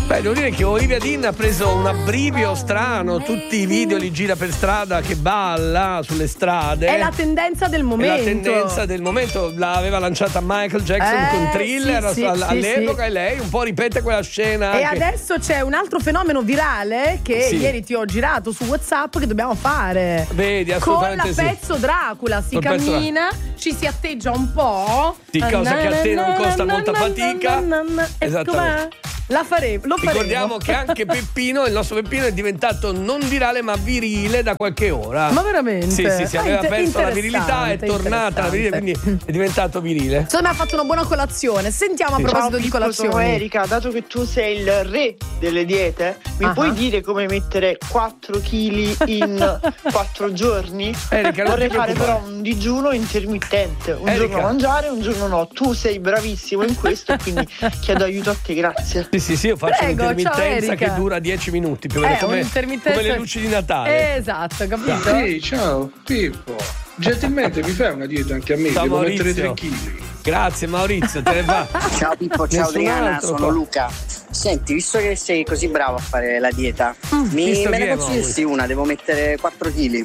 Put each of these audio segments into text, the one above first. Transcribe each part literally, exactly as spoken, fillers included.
Beh, devo dire che Olivia Dean ha preso un abbrivio strano, tutti i video li gira per strada che balla sulle strade. È la tendenza del momento. È la tendenza del momento, l'aveva lanciata Michael Jackson eh, con Thriller sì, sì, all'epoca sì. E lei un po' ripete quella scena. E anche... adesso c'è un altro fenomeno virale che sì. ieri ti ho girato su WhatsApp che dobbiamo fare. Vedi, assolutamente con la sì. pezzo Dracula, si Col cammina, ci si atteggia un po'. Sì, cosa che a te non costa molta fatica. Esattamente. La faremo, lo faremo. Ricordiamo che anche Peppino, il nostro Peppino, è diventato non virale ma virile da qualche ora. Ma veramente? Sì, sì, sì, aveva ah, inter- perso la virilità, è tornata la virilità, quindi è diventato virile. Secondo me ha fatto una buona colazione. Sentiamo a proposito Ciao, di Pippo, colazione. sono Erika, dato che tu sei il re delle diete, mi uh-huh. puoi dire come mettere quattro chili in quattro giorni? Erika, non vorrei ti fare preoccupare. però un digiuno intermittente, un Erika. giorno mangiare, un giorno no. Tu sei bravissimo in questo, quindi chiedo aiuto a te, grazie. Sì, sì, sì, io faccio Prego, un'intermittenza ciao, che Erika. dura dieci minuti più o meno, Eh, come, un'intermittenza- come le luci di Natale. Esatto, capito? Sì, ciao Pippo. Gentilmente mi fai una dieta anche a me, Ciao, devo Maurizio. mettere tre chili. Grazie Maurizio, te ne va. Ciao Pippo, ciao Nessun Adriana, altro sono qua. Luca. Senti, visto che sei così bravo a fare la dieta, Mm, mi, visto me chi ne è, consiglieresti una? Devo mettere quattro chili.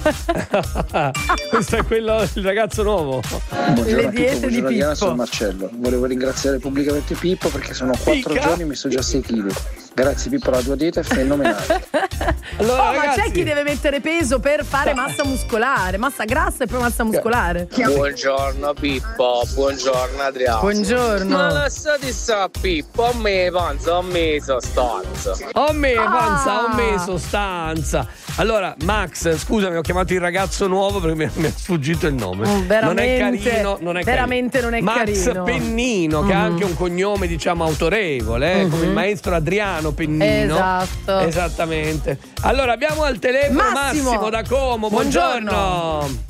Questo è quello, il ragazzo nuovo. Buongiorno Le diete Pippo, di buongiorno Diana, Pippo. sono Marcello. Volevo ringraziare pubblicamente Pippo perché sono quattro Picca. giorni e mi sono già sei chili. Grazie Pippo, la tua dieta è fenomenale. Allora, Oh, ma ragazzi, c'è chi deve mettere peso per fare massa muscolare, massa grassa e poi massa muscolare. Buongiorno Pippo, buongiorno Adriano. Buongiorno. Ma lasciati sta Pippo, a me panza, a me sostanza. Ho me Ah. panza, ho me sostanza. Allora, Max, scusami, ho chiamato il ragazzo nuovo perché mi, mi è sfuggito il nome. Mm, veramente, non è carino, non è veramente carino. non è Max carino. Pennino, che Mm. ha anche un cognome, diciamo, autorevole, eh, Mm-hmm. come il maestro Adriano Pennino. Esatto. Esattamente. Allora, abbiamo al telefono Massimo. Massimo, da Como. Buongiorno. Buongiorno.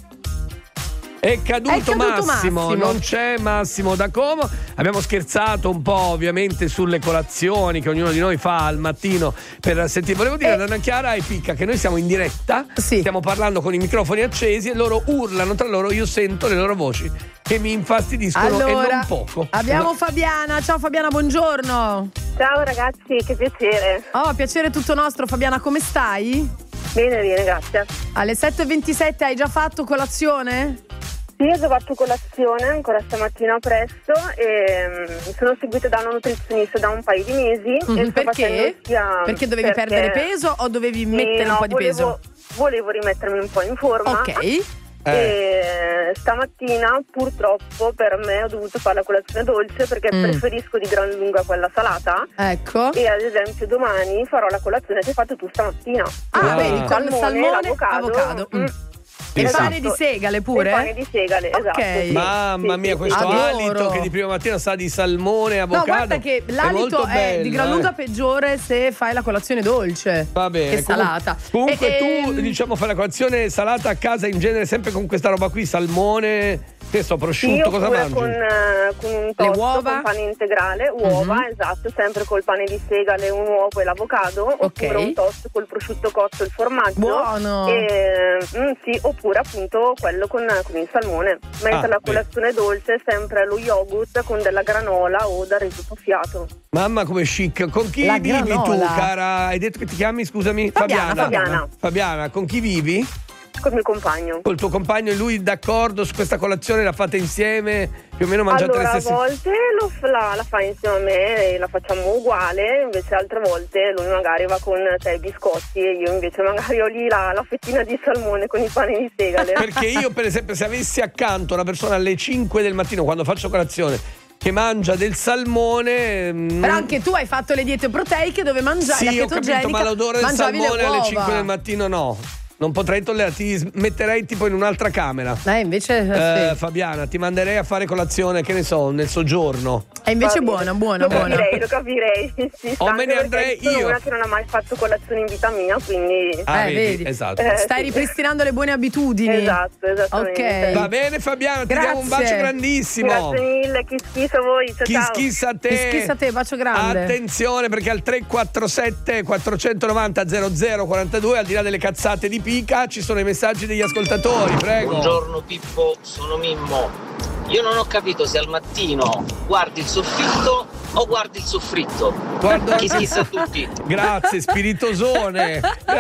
È caduto, È caduto Massimo. Massimo. Non c'è Massimo da Como. Abbiamo scherzato un po' ovviamente sulle colazioni che ognuno di noi fa al mattino per sentire. Volevo dire Eh. ad Anna Chiara e Picca che noi siamo in diretta, Sì. stiamo parlando con i microfoni accesi e loro urlano tra loro, io sento le loro voci che mi infastidiscono e Allora, non poco. abbiamo No. Fabiana. Ciao Fabiana, buongiorno. Ciao ragazzi, che piacere. Oh, piacere tutto nostro. Fabiana, come stai? Bene, bene, grazie. Alle sette e ventisette hai già fatto colazione? Sì, ho già fatto colazione ancora stamattina presto e mm, sono seguita da una nutrizionista da un paio di mesi. Mhm, e sto perché? facendo sia Perché dovevi perché- perdere peso o dovevi Sì, mettere no, un po' di volevo, peso? Volevo rimettermi un po' in forma. Ok. E stamattina purtroppo per me ho dovuto fare la colazione dolce perché Mm. preferisco di gran lunga quella salata. Ecco. E ad esempio domani farò la colazione che hai fatto tu stamattina. Ah, Ah. vedi, con salmone, l'avocado. avocado. Mm. Sì, E sì. pane di segale pure? Il pane di segale, Ok. esatto. sì. Mamma Sì, mia, sì, questo sì. Adoro. alito che di prima mattina sa di salmone e avocado. No, guarda che l'alito molto è, bello, di gran lunga eh. peggiore se fai la colazione dolce. Va bene. Che salata. Comunque, E- tu, ehm, diciamo, fai la colazione salata a casa in genere sempre con questa roba qui, salmone, che so, prosciutto, Sì, cosa oppure mangi? con, eh, con un tosto, uova? con pane integrale, uova, Mhm. esatto, sempre col pane di segale, un uovo e l'avocado, oppure un tosto col prosciutto cotto e il formaggio. Buono. E, mm, sì, oppure appunto quello con, con il salmone. Mentre Ah, la colazione dolce è sempre lo yogurt con della granola o da riso soffiato. Mamma, come chic. Con chi La vivi tu, granola. cara? Hai detto che ti chiami, scusami? Fabiana, Fabiana. Fabiana, con chi vivi? Col mio compagno. Col tuo compagno e lui d'accordo su questa colazione? La fate insieme? Più o meno mangiate Allora, le a stesse? volte lo f- la, la fa insieme a me e la facciamo uguale, invece altre volte lui magari va con te i biscotti e io invece magari ho lì la, la fettina di salmone con i pani di segale. Perché io, per esempio, se avessi accanto una persona alle cinque del mattino quando faccio colazione che mangia del salmone. mm, Però anche tu hai fatto le diete proteiche dove mangiavi Sì, la ho capito, chetogenica, ma l'odore del mangiavi le salmone alle uova. cinque del mattino no. Non potrei tollerarti, ti metterei tipo in un'altra camera. Eh, invece Eh, sì. Fabiana, ti manderei a fare colazione, che ne so, nel soggiorno. È invece Va bene. buona, buona, Lo buona. capirei, lo capirei. Sì, O me anche ne perché andrei sono io. una che non ha mai fatto colazione in vita mia, quindi Ah, Eh, vedi, vedi. esatto. Eh, Stai sì. ripristinando le buone abitudini. Esatto, esattamente. Ok. Va bene Fabiana, ti diamo un Grazie. bacio grandissimo. Grazie mille, chi schifo a voi, ciao Chi ciao. schissa a te. Chi schissa a te, bacio grande. Attenzione perché al tre quattro sette quattro nove zero zero zero quattro due, al di là delle cazzate di Pica, ci sono i messaggi degli ascoltatori, prego. Buongiorno Pippo, sono Mimmo. Io non ho capito se al mattino guardi il soffitto o guardi il soffritto? Guardo Chi schizza a tutti. Grazie, spiritosone.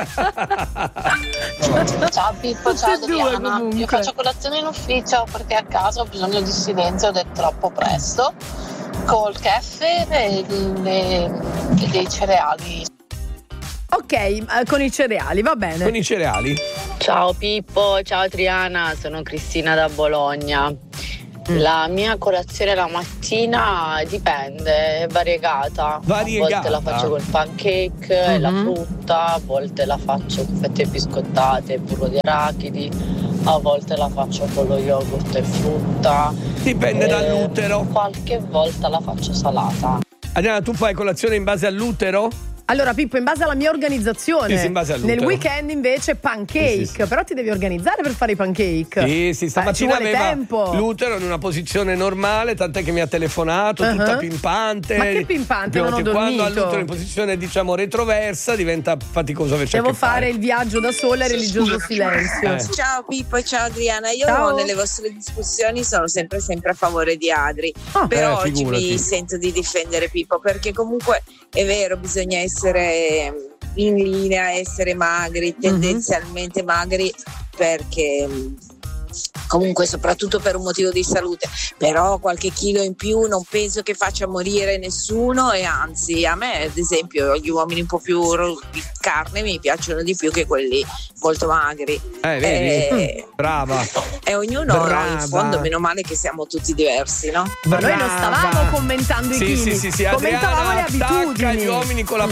Ciao Pippo, ciao Tutti e due, Adriana. comunque. Io faccio colazione in ufficio perché a casa ho bisogno di silenzio ed è troppo presto. Col caffè e, e- e dei cereali. Ok, eh, con i cereali, va bene. Con i cereali. Ciao Pippo, ciao Adriana, sono Cristina da Bologna. La mia colazione la mattina dipende, è variegata. Variegata. A volte la faccio col pancake e la frutta, a volte la faccio con fette biscottate e burro di arachidi, a volte la faccio con lo yogurt e frutta. Dipende Eh, dall'utero. Qualche volta la faccio salata. Adriana, tu fai colazione in base all'utero? Allora Pippo, in base alla mia organizzazione, Sì, sì, in base all'utero. nel weekend invece pancake, Sì, sì, sì. però ti devi organizzare per fare i pancake. Sì, sì, Eh, stamattina ci vuole aveva tempo. l'utero in una posizione normale, tant'è che mi ha telefonato, tutta Uh-huh. pimpante. Ma che pimpante, non ho Perché quando ha dormito. l'utero in posizione, diciamo, retroversa, diventa faticoso averci a Devo che fare. fare il viaggio da sola e religioso silenzio. Eh. Ciao Pippo e ciao Adriana, io Ciao. nelle vostre discussioni sono sempre sempre a favore di Adri, Ah. però Eh, oggi figurati. mi sento di difendere Pippo perché comunque è vero, bisogna essere in linea, essere magri, tendenzialmente magri, perché comunque soprattutto per un motivo di salute, però qualche chilo in più non penso che faccia morire nessuno, e anzi a me ad esempio gli uomini un po' più ro- di carne mi piacciono di più che quelli molto magri. Eh, vedi? Eh, Brava. e ognuno Brava. in fondo, meno male che siamo tutti diversi, no? Ma noi non Brava. stavamo commentando i Sì, chili, sì, sì, sì. commentavamo Adriana le attacca abitudini. gli uomini con la